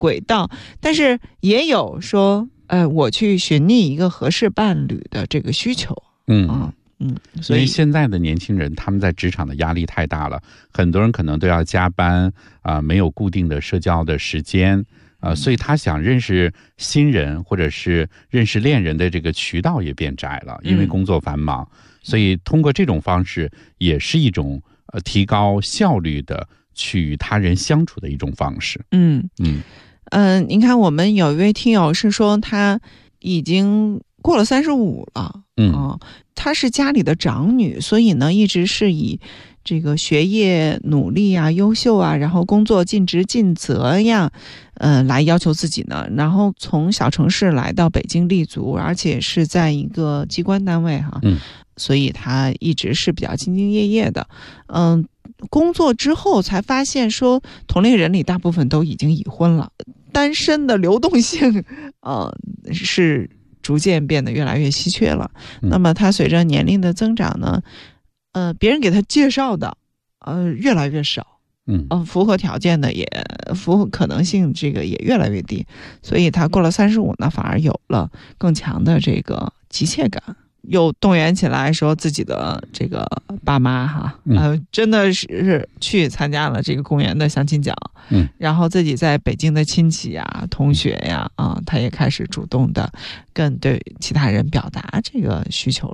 轨道，但是也有说我去寻觅一个合适伴侣的这个需求。 所以现在的年轻人他们在职场的压力太大了，很多人可能都要加班没有固定的社交的时间所以他想认识新人或者是认识恋人的这个渠道也变窄了，因为工作繁忙，所以通过这种方式也是一种提高效率的去与他人相处的一种方式。 您看我们有一位听友是说他已经过了35了，她是家里的长女，所以呢一直是以这个学业努力啊、优秀啊，然后工作尽职尽责呀，来要求自己呢。然后从小城市来到北京立足，而且是在一个机关单位哈，所以她一直是比较兢兢业业的。工作之后才发现说，同龄人里大部分都已经已婚了，单身的流动性，是逐渐变得越来越稀缺了。那么他随着年龄的增长呢，别人给他介绍的越来越少，符合条件的也符合可能性这个也越来越低，所以他过了35呢，反而有了更强的这个急切感，又动员起来说自己的这个爸妈哈，真的是去参加了这个公园的相亲角，然后自己在北京的亲戚呀、同学呀，他也开始主动的跟对其他人表达这个需求